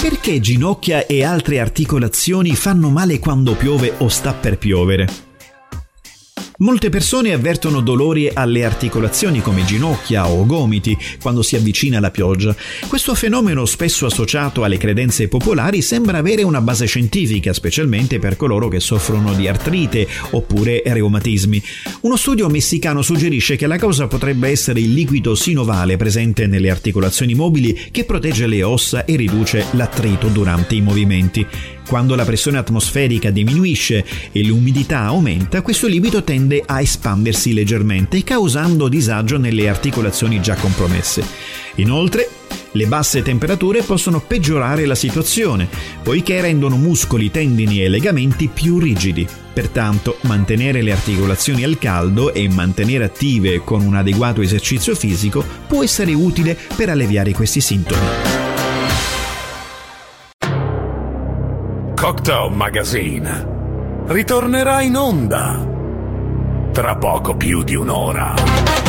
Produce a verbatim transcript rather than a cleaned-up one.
Perché ginocchia e altre articolazioni fanno male quando piove o sta per piovere? Molte persone avvertono dolori alle articolazioni come ginocchia o gomiti quando si avvicina la pioggia. Questo fenomeno, spesso associato alle credenze popolari, sembra avere una base scientifica, specialmente per coloro che soffrono di artrite oppure reumatismi. Uno studio messicano suggerisce che la causa potrebbe essere il liquido sinovale presente nelle articolazioni mobili che protegge le ossa e riduce l'attrito durante i movimenti. Quando la pressione atmosferica diminuisce e l'umidità aumenta, questo liquido tende a espandersi leggermente, causando disagio nelle articolazioni già compromesse. Inoltre, le basse temperature possono peggiorare la situazione, poiché rendono muscoli, tendini e legamenti più rigidi. Pertanto, mantenere le articolazioni al caldo e mantenere attive con un adeguato esercizio fisico può essere utile per alleviare questi sintomi. Cocktail Magazine ritornerà in onda tra poco più di un'ora.